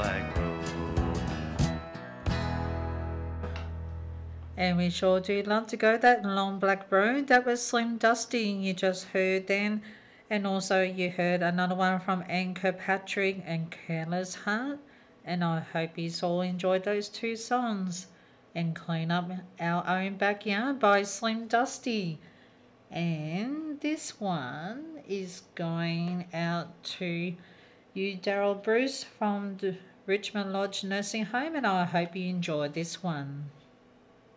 black road. And we sure do love to go that long black road. That was Slim Dusty you just heard then. And also you heard another one from Anne Kirkpatrick and Careless Heart. And I hope you all enjoyed those two songs. And Clean Up Our Own Backyard by Slim Dusty. And this one is going out to you, Daryl Bruce, from the Richmond Lodge Nursing Home. And I hope you enjoyed this one.